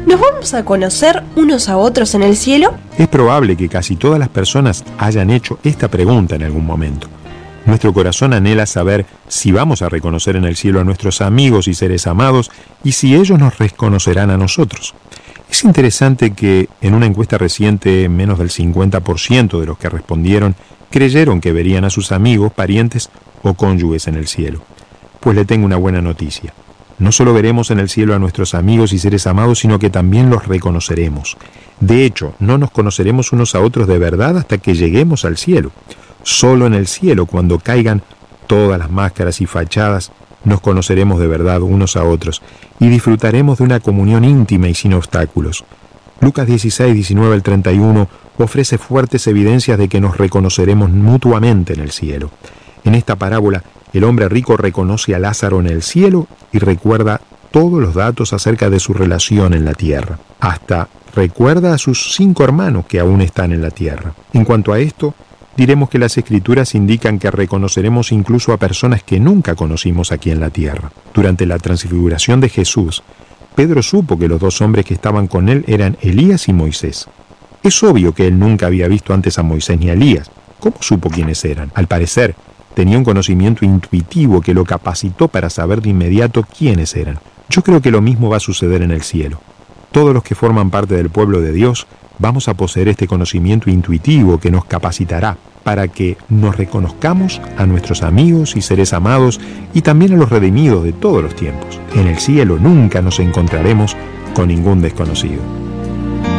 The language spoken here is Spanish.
¿Nos vamos a conocer unos a otros en el cielo? Es probable que casi todas las personas hayan hecho esta pregunta en algún momento. Nuestro corazón anhela saber si vamos a reconocer en el cielo a nuestros amigos y seres amados y si ellos nos reconocerán a nosotros. Es interesante que en una encuesta reciente menos del 50% de los que respondieron creyeron que verían a sus amigos, parientes o cónyuges en el cielo. Pues le tengo una buena noticia. No solo veremos en el cielo a nuestros amigos y seres amados, sino que también los reconoceremos. De hecho, no nos conoceremos unos a otros de verdad hasta que lleguemos al cielo. Solo en el cielo, cuando caigan todas las máscaras y fachadas, nos conoceremos de verdad unos a otros y disfrutaremos de una comunión íntima y sin obstáculos. Lucas 16, 19 al 31 ofrece fuertes evidencias de que nos reconoceremos mutuamente en el cielo. En esta parábola, el hombre rico reconoce a Lázaro en el cielo y recuerda todos los datos acerca de su relación en la tierra. Hasta recuerda a sus 5 hermanos que aún están en la tierra. En cuanto a esto, diremos que las Escrituras indican que reconoceremos incluso a personas que nunca conocimos aquí en la tierra. Durante la transfiguración de Jesús, Pedro supo que los 2 hombres que estaban con él eran Elías y Moisés. Es obvio que él nunca había visto antes a Moisés ni a Elías. ¿Cómo supo quiénes eran? Al parecer, tenía un conocimiento intuitivo que lo capacitó para saber de inmediato quiénes eran. Yo creo que lo mismo va a suceder en el cielo. Todos los que forman parte del pueblo de Dios vamos a poseer este conocimiento intuitivo que nos capacitará para que nos reconozcamos a nuestros amigos y seres amados y también a los redimidos de todos los tiempos. En el cielo nunca nos encontraremos con ningún desconocido.